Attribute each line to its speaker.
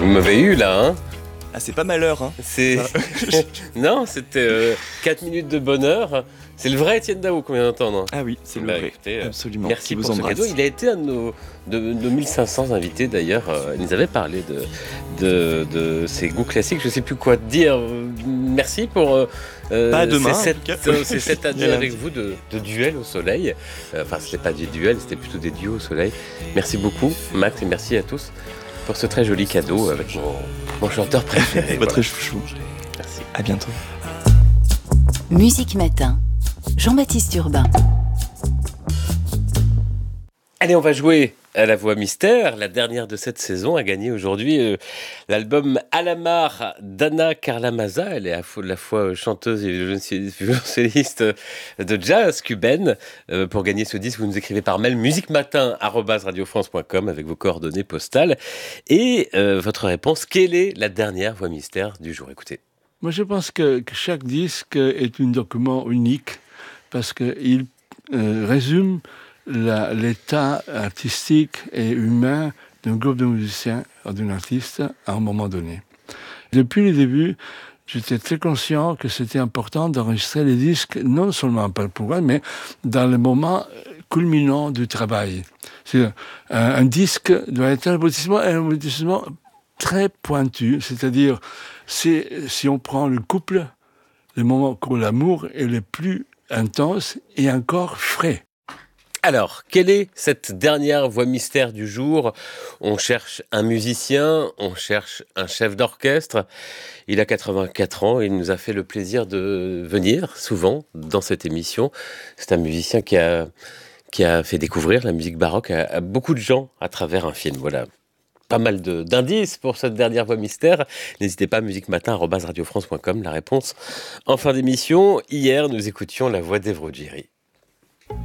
Speaker 1: Vous m'avez eu là, hein?
Speaker 2: Ah, c'est pas malheur, hein.
Speaker 1: C'est... Non, c'était 4 minutes de bonheur. C'est le vrai Étienne Daou qu'on vient d'entendre.
Speaker 2: Ah oui, c'est le vrai.
Speaker 1: Écoutez,
Speaker 2: absolument.
Speaker 1: Merci
Speaker 2: vous
Speaker 1: pour ce cadeau. Il a été un de nos 1500 invités d'ailleurs. Il nous avait parlé de ses goûts classiques. Je ne sais plus quoi dire. Merci pour
Speaker 2: pas demain,
Speaker 1: ces 7 années avec vous de duel au soleil. Enfin, ce n'était pas des duels, c'était plutôt des duos au soleil. Merci beaucoup, Max, et merci à tous pour ce très joli cadeau avec mon chanteur préféré.
Speaker 2: Votre chouchou.
Speaker 1: Merci.
Speaker 2: À bientôt.
Speaker 3: Musique Matin, Jean-Baptiste Urbain.
Speaker 1: Allez, on va jouer à la voix mystère. La dernière de cette saison a gagné aujourd'hui l'album Alamar d'Anna Karlamazza. Elle est à la fois chanteuse et violoncelliste de jazz cubaine. Pour gagner ce disque, vous nous écrivez par mail musiquematin@radiofrance.com avec vos coordonnées postales. Et votre réponse, quelle est la dernière voix mystère du jour? Écoutez.
Speaker 4: Moi, je pense que chaque disque est un document unique parce qu'il résume l'état artistique et humain d'un groupe de musiciens ou d'un artiste à un moment donné. Depuis le début, j'étais très conscient que c'était important d'enregistrer les disques, non seulement pour elle, mais dans le moment culminant du travail. Un disque doit être un aboutissement très pointu, c'est-à-dire si on prend le couple, le moment où l'amour est le plus intense et encore frais.
Speaker 1: Alors, quelle est cette dernière voix mystère du jour? On cherche un musicien, on cherche un chef d'orchestre. Il a 84 ans et il nous a fait le plaisir de venir souvent dans cette émission. C'est un musicien qui a fait découvrir la musique baroque à beaucoup de gens à travers un film. Voilà. Pas mal d'indices pour cette dernière voix mystère. N'hésitez pas, musiquematin@radiofrance.com. La réponse en fin d'émission. Hier, nous écoutions la voix d'Evro Djeri.